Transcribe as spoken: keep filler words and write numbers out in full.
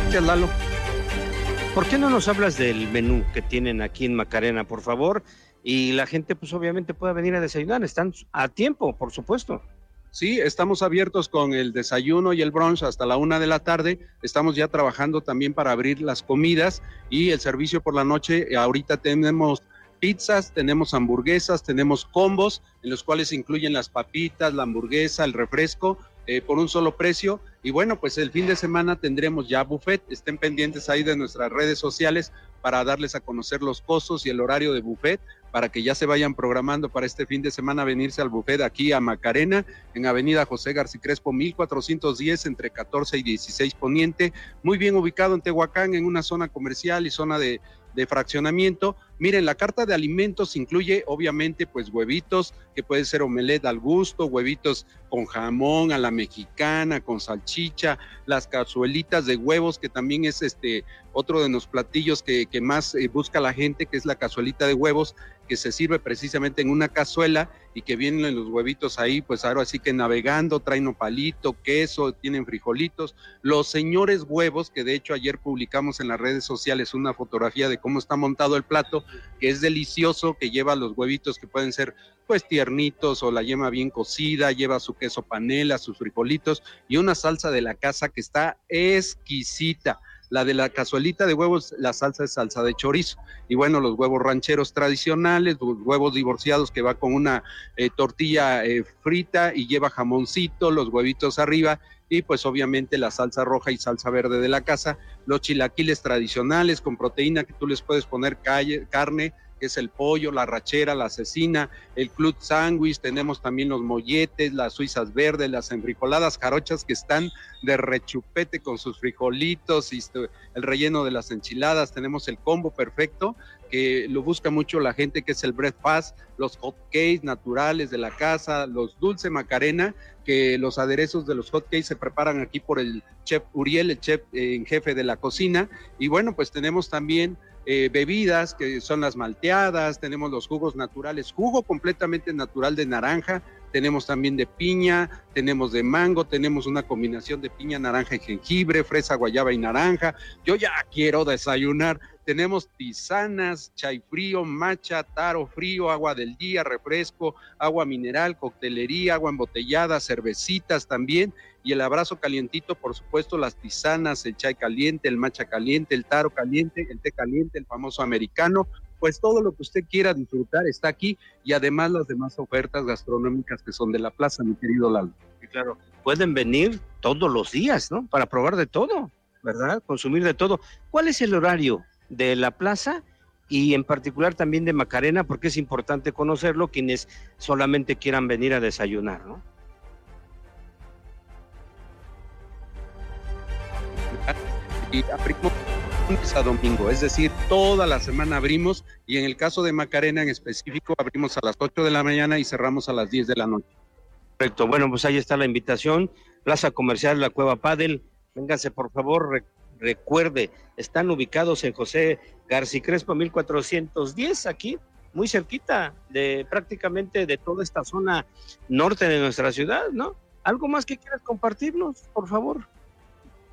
Gracias, Lalo. ¿Por qué no nos hablas del menú que tienen aquí en Macarena, por favor? Y la gente, pues obviamente puede venir a desayunar, están a tiempo, por supuesto. Sí, estamos abiertos con el desayuno y el brunch hasta la una de la tarde. Estamos ya trabajando también para abrir las comidas y el servicio por la noche. Ahorita tenemos pizzas, tenemos hamburguesas, tenemos combos en los cuales se incluyen las papitas, la hamburguesa, el refresco, eh, por un solo precio. Y bueno, pues el fin de semana tendremos ya buffet. Estén pendientes ahí de nuestras redes sociales para darles a conocer los costos y el horario de buffet, para que ya se vayan programando para este fin de semana venirse al buffet aquí a Macarena, en Avenida José García Crespo, mil cuatrocientos diez, entre catorce y dieciséis Poniente, muy bien ubicado en Tehuacán, en una zona comercial y zona de, de fraccionamiento. Miren, la carta de alimentos incluye obviamente pues huevitos, que puede ser omelette al gusto, huevitos con jamón a la mexicana, con salchicha, las cazuelitas de huevos, que también es este otro de los platillos que, que más eh, busca la gente, que es la cazuelita de huevos, que se sirve precisamente en una cazuela y que vienen los huevitos ahí, pues ahora sí que navegando, traen nopalito, queso, tienen frijolitos. Los señores huevos, que de hecho ayer publicamos en las redes sociales una fotografía de cómo está montado el plato, que es delicioso, que lleva los huevitos que pueden ser pues tiernitos o la yema bien cocida, lleva su queso panela, sus frijolitos y una salsa de la casa que está exquisita. La de la cazuelita de huevos, la salsa es salsa de chorizo. Y bueno, los huevos rancheros tradicionales, los huevos divorciados que va con una eh, tortilla eh, frita y lleva jamoncito, los huevitos arriba y pues obviamente la salsa roja y salsa verde de la casa, los chilaquiles tradicionales con proteína que tú les puedes poner calle, carne, que es el pollo, la rachera, la cecina, el club sándwich, tenemos también los molletes, las suizas verdes, las enfrijoladas jarochas que están de rechupete con sus frijolitos y el relleno de las enchiladas, tenemos el combo perfecto que lo busca mucho la gente, que es el breakfast, los hot cakes naturales de la casa, los dulce Macarena, que los aderezos de los hot cakes se preparan aquí por el chef Uriel, el chef eh, en jefe de la cocina, y bueno, pues tenemos también Eh, bebidas que son las malteadas, tenemos los jugos naturales, jugo completamente natural de naranja, tenemos también de piña, tenemos de mango, tenemos una combinación de piña, naranja y jengibre, fresa, guayaba y naranja. Yo ya quiero desayunar. Tenemos tisanas, chai frío, matcha, taro frío, agua del día, refresco, agua mineral, coctelería, agua embotellada, cervecitas también, y el abrazo calientito, por supuesto, las tisanas, el chai caliente, el matcha caliente, el taro caliente, el té caliente, el famoso americano. Pues todo lo que usted quiera disfrutar está aquí, y además las demás ofertas gastronómicas que son de la plaza, mi querido Lalo. Y claro, pueden venir todos los días, ¿no? Para probar de todo, ¿verdad? Consumir de todo. ¿Cuál es el horario de la plaza y en particular también de Macarena? Porque es importante conocerlo quienes solamente quieran venir a desayunar, ¿no? Y abrimos lunes a domingo, es decir, toda la semana abrimos, y en el caso de Macarena en específico abrimos a las ocho de la mañana y cerramos a las diez de la noche. Correcto, bueno, pues ahí está la invitación, Plaza Comercial La Cueva Padel, vénganse por favor, re recuerde, están ubicados en José García Crespo mil cuatrocientos diez, aquí, muy cerquita de prácticamente de toda esta zona norte de nuestra ciudad, ¿no? ¿Algo más que quieras compartirnos, por favor?